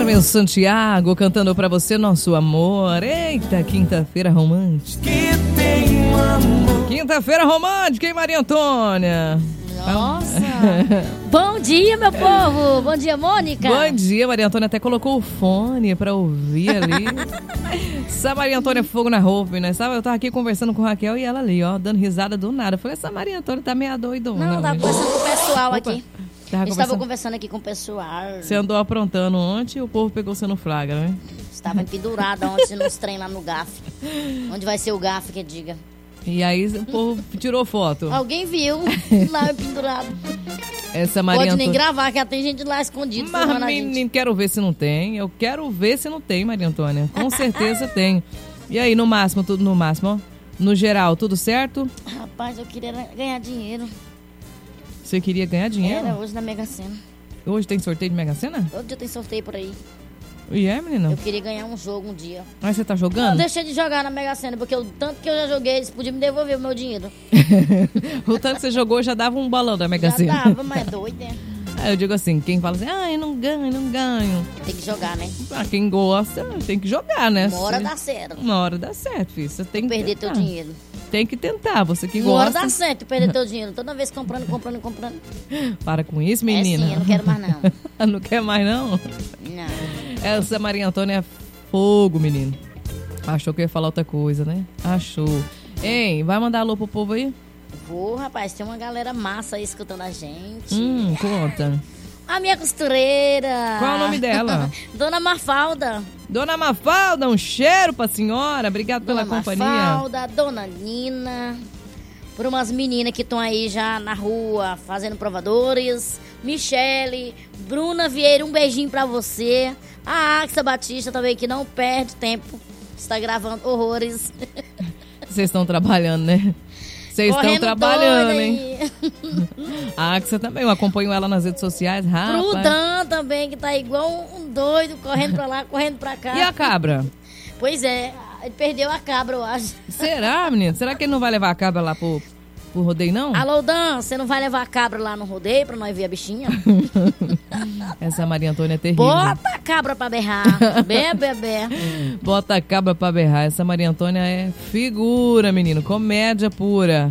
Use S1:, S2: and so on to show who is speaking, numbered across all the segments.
S1: Carmen Santiago cantando pra você nosso amor. Eita, quinta-feira romântica. Quinta-feira romântica, hein, Maria Antônia?
S2: Nossa! Bom dia, meu povo! Bom dia, Mônica!
S1: Bom dia, Maria Antônia até colocou o fone pra ouvir ali. Essa Maria Antônia é fogo na roupa, né? Eu tava aqui conversando com a Raquel e ela ali, ó, dando risada do nada. Eu falei, essa Maria Antônia tá meio doidona.
S2: Não, tava conversando com o pessoal aqui.
S1: Estava
S2: conversando aqui com o pessoal.
S1: Você andou aprontando ontem e o povo pegou você no flagra, né?
S2: Estava pendurada ontem nos trem lá no GAF. Onde vai ser o GAF, que diga.
S1: E aí o povo tirou foto.
S2: Alguém viu lá pendurado.
S1: Essa Maria
S2: Pode
S1: Antônia...
S2: nem gravar, que já tem gente lá escondida.
S1: Mas, menino, quero ver se não tem. Eu quero ver se não tem, Maria Antônia. Com certeza tem. E aí, no máximo, tudo no máximo, ó. No geral, tudo certo?
S2: Rapaz, eu queria ganhar dinheiro.
S1: Você queria ganhar dinheiro?
S2: Era hoje na Mega Sena.
S1: Hoje tem sorteio de Mega Sena?
S2: Todo dia tem sorteio por aí.
S1: E é, menina?
S2: Eu queria ganhar um jogo um dia.
S1: Mas você tá jogando?
S2: Eu deixei de jogar na Mega Sena, porque o tanto que eu já joguei, eles podiam me devolver o meu dinheiro.
S1: O tanto que você jogou já dava um bolão da Mega Sena.
S2: Já dava, mas é doido, né?
S1: Aí eu digo assim, quem fala assim, eu não ganho.
S2: Tem que jogar, né?
S1: Pra quem gosta, tem que jogar, né?
S2: Uma hora dá certo.
S1: Uma hora dá certo, filho. Você tem que
S2: perder
S1: tentar.
S2: teu dinheiro.
S1: Tem que tentar, você que
S2: Uma hora
S1: gosta.
S2: dá certo perder teu dinheiro. Toda vez comprando.
S1: Para com isso, menina.
S2: Sim, eu não quero mais não.
S1: Não quer mais não?
S2: Não.
S1: Essa Maria Antônia é fogo, menino. Achou que eu ia falar outra coisa, né? Achou. Hein, vai mandar alô pro povo aí?
S2: Vou, rapaz, tem uma galera massa aí escutando a gente.
S1: Conta.
S2: A minha costureira.
S1: Qual é o nome dela?
S2: Dona Mafalda.
S1: Dona Mafalda, um cheiro pra senhora. Obrigado pela companhia.
S2: Dona Mafalda, Dona Nina. Por umas meninas que estão aí já na rua fazendo provadores. Michele, Bruna Vieira, um beijinho pra você. A Axa Batista também, que não perde tempo. Está gravando horrores.
S1: Vocês estão trabalhando, né? Vocês estão trabalhando, hein? A Axa também, eu acompanho ela nas redes sociais, rapaz.
S2: Pro Dan também, que tá igual um doido, correndo pra lá, correndo pra cá.
S1: E a cabra?
S2: Pois é, ele perdeu a cabra, eu acho.
S1: Será, menino? Será que ele não vai levar a cabra lá pro rodeio, não?
S2: Alô, Dan, você não vai levar a cabra lá no rodeio pra nós ver a bichinha?
S1: Essa Maria Antônia é terrível.
S2: Bota a cabra pra berrar. Bebê.
S1: Bota a cabra pra berrar. Essa Maria Antônia é figura, menino. Comédia pura.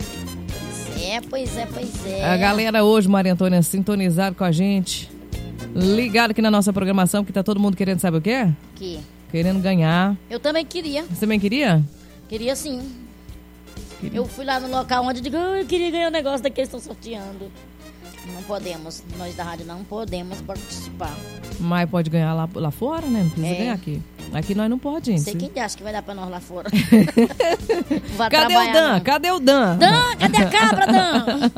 S2: Pois é.
S1: A galera hoje, Maria Antônia, sintonizado com a gente. Ligado aqui na nossa programação, que tá todo mundo querendo, sabe o quê? Querendo ganhar.
S2: Eu também queria.
S1: Você também queria?
S2: Queria sim. Eu fui lá no local onde eu digo, eu queria ganhar um negócio daqueles que estão sorteando. Não podemos, nós da rádio não podemos participar.
S1: Mas pode ganhar lá fora, né? Não precisa ganhar aqui. Aqui nós não podemos, gente.
S2: Sei quem acha que vai dar pra nós lá fora.
S1: Cadê o Dan? Não. Cadê o Dan?
S2: Dan, cadê a cabra, Dan?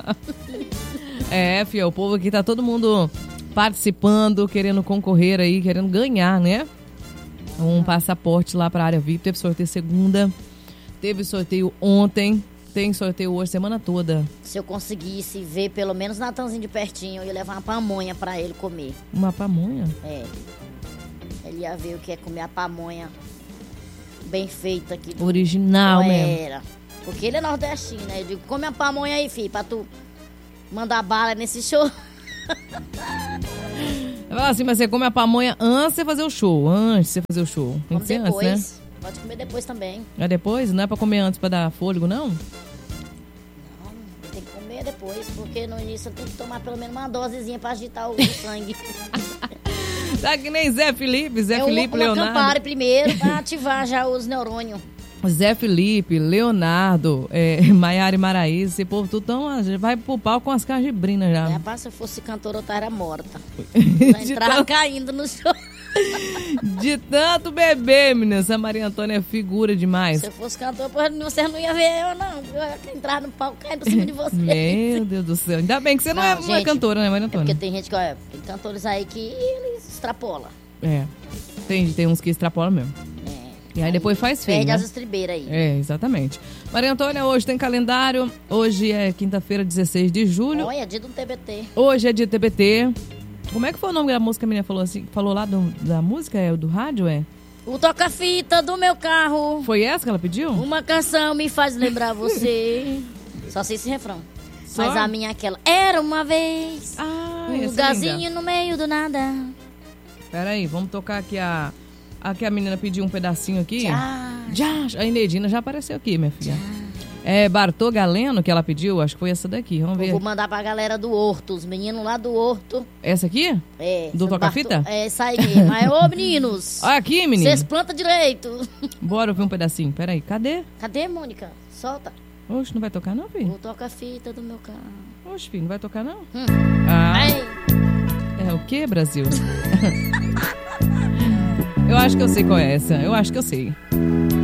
S1: Filha, o povo aqui tá todo mundo participando, querendo concorrer aí, querendo ganhar, né? Um passaporte lá pra área VIP. Teve sorteio segunda, teve sorteio ontem. Tem sorteio hoje, semana toda.
S2: Se eu conseguisse ver pelo menos Natanzinho de pertinho, eu ia levar uma pamonha pra ele comer.
S1: Uma pamonha?
S2: É. Ele ia ver o que é comer a pamonha bem feita aqui.
S1: Original mesmo.
S2: Era. Porque ele é nordestino, né? Eu digo, come a pamonha aí, filho, pra tu mandar bala nesse show.
S1: Fala assim, mas você come a pamonha antes de você fazer o show. Antes de você fazer o show. Tem que ser
S2: depois.
S1: Antes, né?
S2: Pode comer depois também.
S1: É depois? Não é pra comer antes pra dar fôlego, não?
S2: Não, tem que comer depois, porque no início tem que tomar pelo menos uma dosezinha pra agitar o sangue.
S1: Tá que nem Zé Felipe, Leonardo.
S2: Campari primeiro pra ativar já os neurônios.
S1: Zé Felipe, Leonardo, Maiara e Maraísa, esse povo tudo vai pro pau com as canjibrinas já.
S2: Rapaz, se eu fosse cantora, eu estaria morta. Já entrava caindo no show.
S1: De tanto beber, menina. Essa Maria Antônia é figura demais.
S2: Se eu fosse cantora, você não ia ver eu, não. Eu ia entrar no palco caindo por cima de você.
S1: Meu Deus do céu. Ainda bem que você não é cantora, né, Maria Antônia?
S2: Porque tem gente que, olha, tem cantores aí que eles extrapolam.
S1: Tem uns que extrapolam mesmo. E aí depois faz feio,
S2: perde,
S1: né?
S2: As estribeiras aí.
S1: Exatamente. Maria Antônia, hoje tem calendário. Hoje é quinta-feira, 16 de julho.
S2: Olha, é dia do TBT.
S1: Hoje é dia TBT. Como é que foi o nome da música que a menina falou assim? Falou lá da música? Do rádio,
S2: O toca-fita do meu carro.
S1: Foi essa que ela pediu?
S2: Uma canção me faz lembrar você. Só sei esse refrão.
S1: Só?
S2: Mas a minha é aquela. Era uma vez.
S1: Ah,
S2: Um lugarzinho no meio do nada.
S1: Pera aí, vamos tocar aqui a menina pediu um pedacinho aqui.
S2: Já.
S1: A Inedina já apareceu aqui, minha filha. É Bartô Galeno que ela pediu, acho que foi essa daqui, vamos ver.
S2: Eu vou mandar pra galera do Horto, os meninos lá do Horto.
S1: Essa aqui?
S2: É.
S1: Do Toca-Fita?
S2: É, essa aí mesmo. Mas, ô meninos.
S1: Olha aqui, menino.
S2: Vocês plantam direito.
S1: Bora ouvir um pedacinho, pera aí, cadê?
S2: Cadê, Mônica? Solta.
S1: Oxe, não vai tocar não, filho?
S2: Vou tocar a fita do meu carro.
S1: Oxe, filho, não vai tocar não?
S2: Ai.
S1: É o que, Brasil? Eu acho que eu sei qual é essa, eu acho que eu sei.